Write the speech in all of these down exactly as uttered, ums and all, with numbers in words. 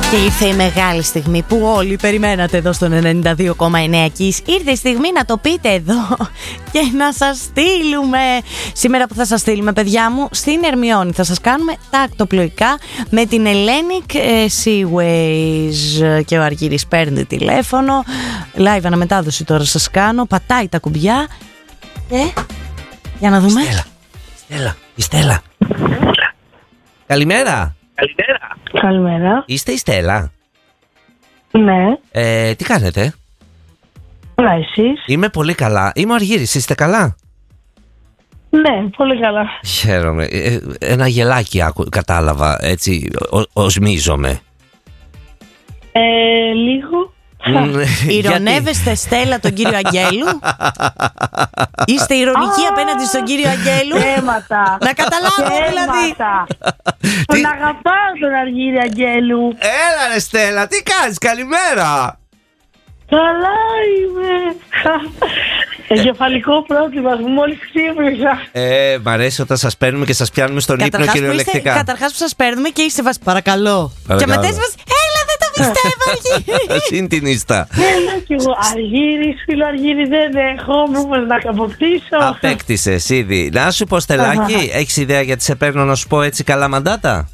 Και ήρθε η μεγάλη στιγμή που όλοι περιμένατε εδώ στον ενενήντα δύο κόμμα εννέα Kiss. Ήρθε η στιγμή να το πείτε εδώ και να σας στείλουμε. Σήμερα που θα σας στείλουμε, παιδιά μου, στην Ερμιόνη θα σας κάνουμε τα ακτοπλοϊκά με την Hellenic Seaways. Και ο Αργύρης παίρνει τηλέφωνο. Live αναμετάδοση τώρα σας κάνω. Πατάει τα κουμπιά. Και για να δούμε. Στέλλα, Στέλλα, η Στέλλα. Καλημέρα. Καλημέρα. Καλημέρα. Είστε η Στέλλα? Ναι. Ε, τι κάνετε? Καλά, εσείς? Είμαι πολύ καλά. Είμαι ο Αργύρης, είστε καλά? Ναι, πολύ καλά. Χαίρομαι. Ε, ένα γελάκι άκου, κατάλαβα, έτσι, ο, οσμίζομαι. Ε, λίγο. Ηρωνεύεστε, Στέλλα, τον κύριο Αγγέλου? Είστε ηρωνικοί απέναντι στον κύριο Αγγέλου? Θέματα. Να καταλάβω δηλαδή. Τον αγαπάω τον Αργύρη Αγγέλου. Έλα ρε Στέλλα, τι κάνεις, καλημέρα. Καλά είμαι. Εγκεφαλικό πρόβλημα, μόλις ξύπνησα. Ε, μ' αρέσει όταν σας παίρνουμε και σας πιάνουμε στον ύπνο κυριολεκτικά. Καταρχάς που σας παίρνουμε και είστε βάση παρακαλώ. Και μετά είστε βάση, έλα δεν το πιστεύω Αργύρη. Συν την ίστα. Έλα κι εγώ, Αργύρης, φίλο Αργύρη δεν έχω, μήπως να αποκτήσω. Απέκτησες ήδη. Να σου πω Στελάκη, έχεις ιδέα γιατί σε παίρνω να σου πω έτσι καλά μαντάτα?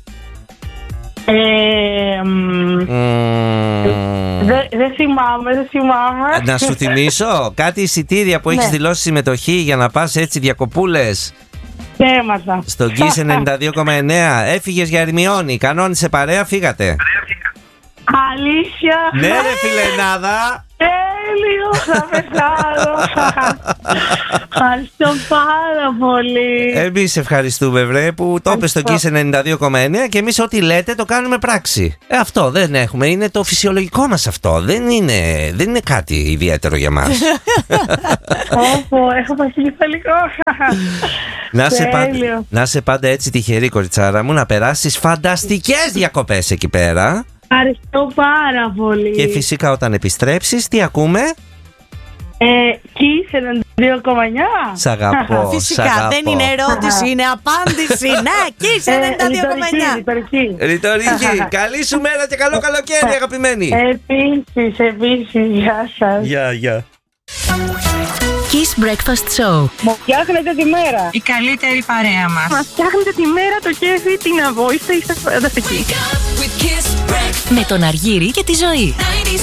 Ε, Mm. Δεν δε θυμάμαι, δεν θυμάμαι. Να σου θυμίσω κάτι εισιτήρια που έχεις Ναι. δηλώσει συμμετοχή για να πας έτσι διακοπούλες Θέματα. στον Kiss ενενήντα δύο κόμμα εννέα. Έφυγες για Ερμιόνη, κανόνισε παρέα, φύγατε. Αλήθεια. Ναι ρε φιλενάδα. Τέλειο, θα πεθάνω. Ευχαριστώ πάρα πολύ. Εμείς ευχαριστούμε βρε που το είπες στο Kiss ενενήντα δύο κόμμα εννέα και εμείς ό,τι λέτε το κάνουμε πράξη. Ε, αυτό δεν έχουμε, είναι το φυσιολογικό μας αυτό. Δεν είναι, δεν είναι κάτι ιδιαίτερο για μας. Όπο, έχω παχυκεφαλικό. Να σε, πάντα, να σε πάντα έτσι τυχερή κοριτσάρα μου, να περάσεις φανταστικές διακοπές εκεί πέρα. Ευχαριστώ πάρα πολύ. Και φυσικά όταν επιστρέψεις, τι ακούμε? Ε, Kiss ενενήντα δύο κόμμα εννέα. Σ' αγαπώ. Φυσικά σ' αγαπώ. δεν είναι ερώτηση, είναι απάντηση. Ναι, Kiss ενενήντα δύο κόμμα εννέα. Ρητορική. Καλή σου μέρα και καλό καλοκαίρι, αγαπημένη. Επίσης, επίσης, γεια σας. Γεια, γεια. Kiss Breakfast Show. Μου φτιάχνετε τη μέρα. Η καλύτερη παρέα μας. Μας φτιάχνετε τη μέρα, το κέφι, την αβόηστε, είστε φανταστικοί. Με τον Αργύρη και τη Ζωή.